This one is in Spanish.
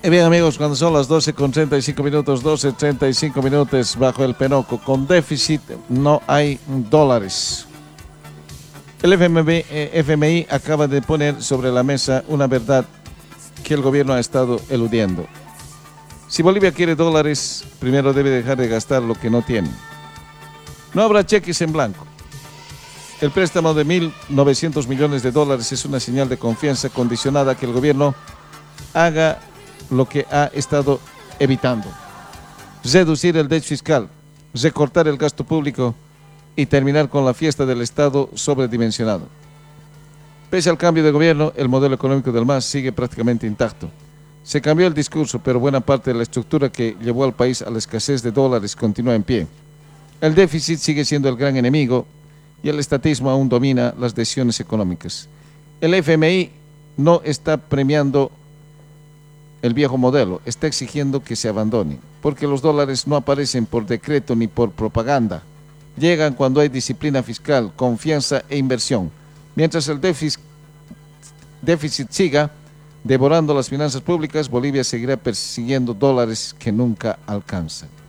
Bien amigos, cuando son las 12:35 minutos, 12:35 minutos bajo el penoco, con déficit no hay dólares. El FMI acaba de poner sobre la mesa una verdad que el gobierno ha estado eludiendo. Si Bolivia quiere dólares, primero debe dejar de gastar lo que no tiene. No habrá cheques en blanco. El préstamo de 1.900 millones de dólares es una señal de confianza condicionada a que el gobierno haga lo que ha estado evitando: reducir el déficit fiscal, recortar el gasto público y terminar con la fiesta del Estado sobredimensionado. Pese al cambio de gobierno, el modelo económico del MAS sigue prácticamente intacto. Se cambió el discurso, pero buena parte de la estructura que llevó al país a la escasez de dólares continúa en pie. El déficit sigue siendo el gran enemigo y el estatismo aún domina las decisiones económicas. El FMI no está premiando el viejo modelo, está exigiendo que se abandone, porque los dólares no aparecen por decreto ni por propaganda. Llegan cuando hay disciplina fiscal, confianza e inversión. Mientras el déficit siga devorando las finanzas públicas, Bolivia seguirá persiguiendo dólares que nunca alcanza.